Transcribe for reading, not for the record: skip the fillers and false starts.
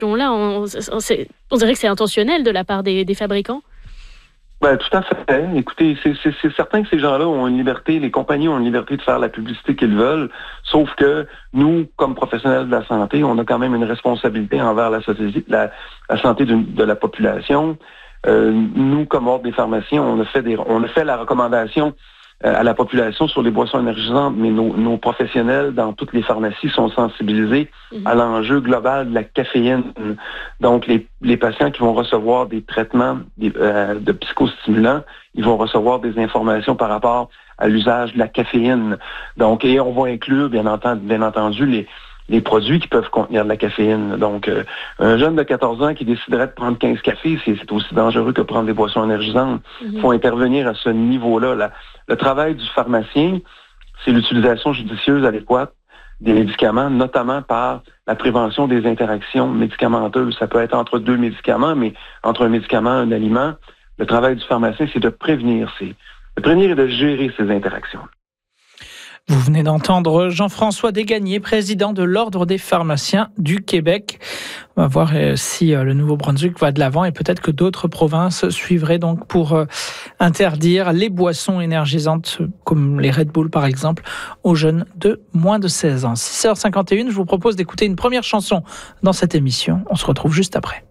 là, on dirait que c'est intentionnel de la part des fabricants. Ben, tout à fait. Écoutez, c'est certain que ces gens-là ont une liberté, les compagnies ont une liberté de faire la publicité qu'ils veulent, sauf que nous, comme professionnels de la santé, on a quand même une responsabilité envers la société, la santé de la population. Nous, comme ordre des pharmaciens, on a fait la recommandation à la population sur les boissons énergisantes, mais nos professionnels dans toutes les pharmacies sont sensibilisés à l'enjeu global de la caféine. Donc, les patients qui vont recevoir des traitements de psychostimulants, ils vont recevoir des informations par rapport à l'usage de la caféine. Donc, et on va inclure, bien entendu, les produits qui peuvent contenir de la caféine. Donc, un jeune de 14 ans qui déciderait de prendre 15 cafés, c'est aussi dangereux que prendre des boissons énergisantes. Il faut intervenir à ce niveau-là. Le travail du pharmacien, c'est l'utilisation judicieuse adéquate des médicaments, notamment par la prévention des interactions médicamenteuses. Ça peut être entre deux médicaments, mais entre un médicament et un aliment, le travail du pharmacien, c'est de prévenir et de gérer ces interactions. Vous venez d'entendre Jean-François Desgagnés, président de l'Ordre des pharmaciens du Québec. On va voir si le Nouveau-Brunswick va de l'avant et peut-être que d'autres provinces suivraient donc pour interdire les boissons énergisantes comme les Red Bull par exemple aux jeunes de moins de 16 ans. 6h51, je vous propose d'écouter une première chanson dans cette émission. On se retrouve juste après.